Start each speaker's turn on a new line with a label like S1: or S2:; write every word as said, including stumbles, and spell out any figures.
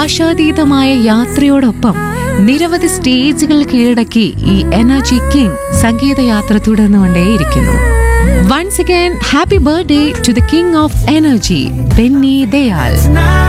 S1: ആശാതീതമായ യാത്രയോടൊപ്പം നിരവധി സ്റ്റേജുകൾ കീഴടക്കി ഈ energy king സംഗീതയാത്ര തുടർന്നുകൊണ്ടേയിരിക്കുന്നു. Once again, happy birthday to the king of energy, Benny Dayal.